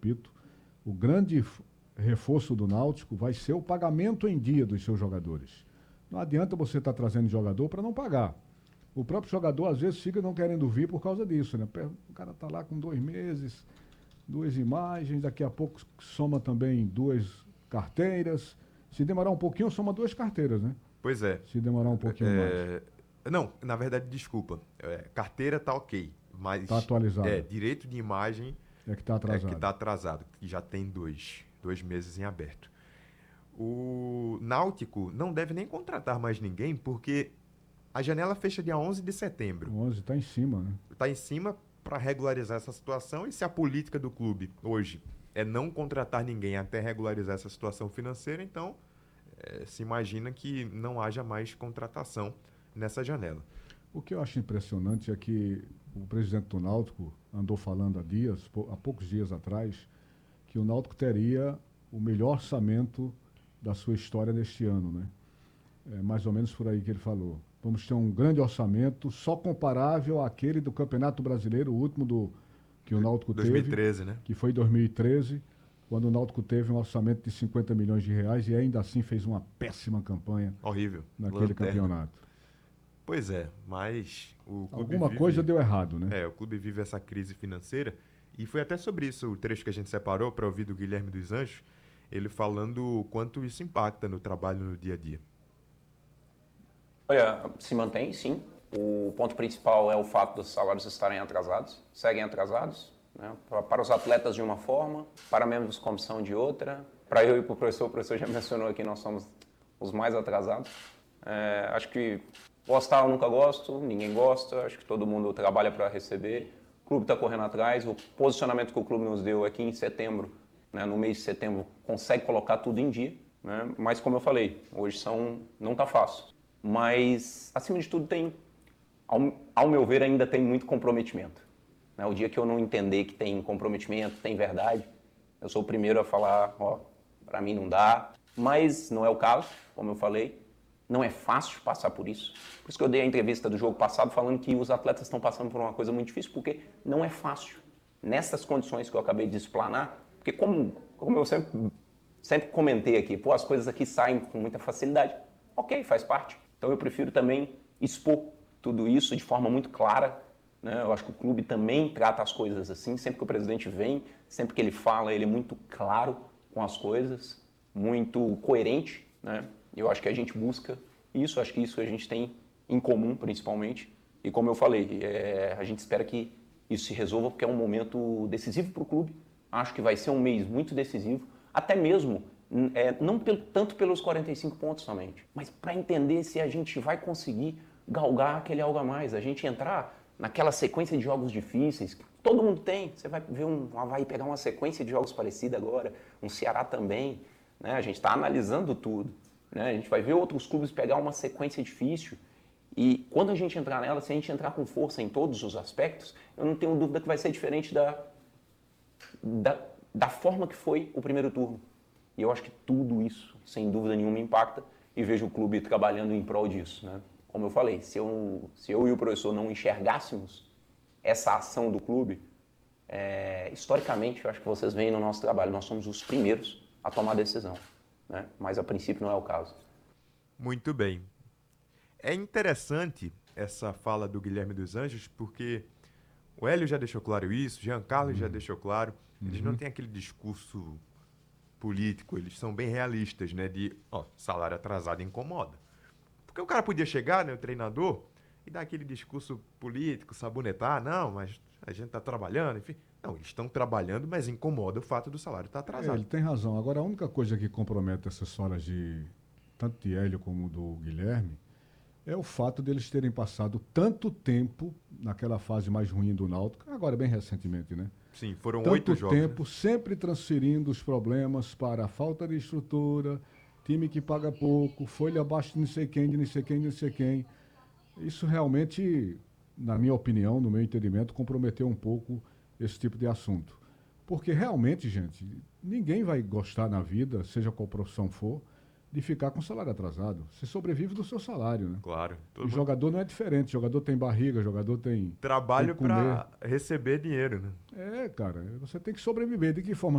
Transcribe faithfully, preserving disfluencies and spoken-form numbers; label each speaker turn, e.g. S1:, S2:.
S1: repito, o grande reforço do Náutico vai ser o pagamento em dia dos seus jogadores. Não adianta você estar tá trazendo jogador para não pagar. O próprio jogador, às vezes, fica não querendo vir por causa disso, né? O cara está lá com dois meses, duas imagens, daqui a pouco soma também duas carteiras. Se demorar um pouquinho, soma duas carteiras, né?
S2: Pois é.
S1: Se demorar um pouquinho
S2: é...
S1: mais.
S2: Não, na verdade, desculpa. É, carteira tá ok, mas...
S1: Tá atualizado.
S2: É, direito de imagem...
S1: É que tá atrasado.
S2: É que tá atrasado, que já tem dois, dois meses em aberto. O Náutico não deve nem contratar mais ninguém, porque a janela fecha dia onze de setembro.
S1: O onze está em cima, né?
S2: Está em cima para regularizar essa situação, e se a política do clube hoje é não contratar ninguém até regularizar essa situação financeira, então é, se imagina que não haja mais contratação nessa janela.
S1: O que eu acho impressionante é que o presidente do Náutico andou falando há dias, há poucos dias atrás, que o Náutico teria o melhor orçamento da sua história neste ano, né? É mais ou menos por aí que ele falou. Vamos ter um grande orçamento, só comparável àquele do Campeonato Brasileiro, o último do, que o Náutico
S2: dois mil e
S1: teve,
S2: treze, né?
S1: Que foi em dois mil e treze, quando o Náutico teve um orçamento de cinquenta milhões de reais e ainda assim fez uma péssima campanha.
S2: Horrível.
S1: Naquele Lanterna. campeonato.
S2: Pois é, mas o clube
S1: Alguma
S2: vive,
S1: coisa deu errado, né?
S2: É, o clube vive essa crise financeira, e foi até sobre isso o trecho que a gente separou para ouvir do Guilherme dos Anjos, ele falando o quanto isso impacta no trabalho no dia a dia.
S3: Olha, se mantém, sim. O ponto principal é o fato dos salários estarem atrasados, seguem atrasados, né? Para os atletas de uma forma, para membros de comissão de outra, para eu e para o professor, o professor já mencionou aqui, nós somos os mais atrasados. É, acho que gostar eu nunca gosto, ninguém gosta, acho que todo mundo trabalha para receber, o clube está correndo atrás, o posicionamento que o clube nos deu aqui em setembro, né, no mês de setembro, consegue colocar tudo em dia, né, mas como eu falei, hoje são, não está fácil, mas acima de tudo tem, ao, ao meu ver, ainda tem muito comprometimento, né, o dia que eu não entender que tem comprometimento, tem verdade, eu sou o primeiro a falar, ó, para mim não dá, mas não é o caso, como eu falei. Não é fácil passar por isso. Por isso que eu dei a entrevista do jogo passado falando que os atletas estão passando por uma coisa muito difícil, porque não é fácil. Nessas condições que eu acabei de explanar, porque como, como eu sempre, sempre comentei aqui, pô, as coisas aqui saem com muita facilidade. Ok, faz parte. Então eu prefiro também expor tudo isso de forma muito clara, né? Eu acho que o clube também trata as coisas assim. Sempre que o presidente vem, sempre que ele fala, ele é muito claro com as coisas, muito coerente, né? Eu acho que a gente busca isso, acho que isso a gente tem em comum, principalmente. E como eu falei, é, a gente espera que isso se resolva, porque é um momento decisivo para o clube. Acho que vai ser um mês muito decisivo, até mesmo, é, não pelo, tanto pelos quarenta e cinco pontos somente, mas para entender se a gente vai conseguir galgar aquele algo a mais, a gente entrar naquela sequência de jogos difíceis, que todo mundo tem. Você vai ver um Avaí pegar uma sequência de jogos parecida agora, um Ceará também, né? A gente está analisando tudo. Né? A gente vai ver outros clubes pegar uma sequência difícil e quando a gente entrar nela, se a gente entrar com força em todos os aspectos, eu não tenho dúvida que vai ser diferente da, da, da forma que foi o primeiro turno. E eu acho que tudo isso, sem dúvida nenhuma, impacta e vejo o clube trabalhando em prol disso. Né? Como eu falei, se eu, se eu e o professor não enxergássemos essa ação do clube, é, historicamente, eu acho que vocês veem no nosso trabalho, nós somos os primeiros a tomar decisão. Né? Mas a princípio não é o caso.
S2: Muito bem. É interessante essa fala do Guilherme dos Anjos, porque o Hélio já deixou claro isso, Jean Carlos uhum. já deixou claro, eles uhum. não têm aquele discurso político, eles são bem realistas, né? De, ó, salário atrasado incomoda. Porque o cara podia chegar, né, o treinador, e dar aquele discurso político, sabonetar, não, mas a gente tá trabalhando, enfim... Não, eles estão trabalhando, mas incomoda o fato do salário estar atrasado.
S1: É, ele tem razão. Agora, a única coisa que compromete essas falas de tanto de Hélio como do Guilherme é o fato deles terem passado tanto tempo naquela fase mais ruim do Náutico, agora bem recentemente, né?
S2: Sim, foram
S1: tanto
S2: oito jogos.
S1: Tanto tempo,
S2: né?
S1: sempre transferindo os problemas para a falta de estrutura, time que paga pouco, folha abaixo de não sei quem, de não sei quem, de não sei quem. Isso realmente, na minha opinião, no meu entendimento, comprometeu um pouco esse tipo de assunto. Porque realmente, gente, ninguém vai gostar na vida, seja qual profissão for, de ficar com salário atrasado. Você sobrevive do seu salário, né?
S2: Claro.
S1: O mundo... jogador não é diferente. O jogador tem barriga, o jogador tem...
S2: Trabalho para receber dinheiro, né?
S1: É, cara. Você tem que sobreviver. De que forma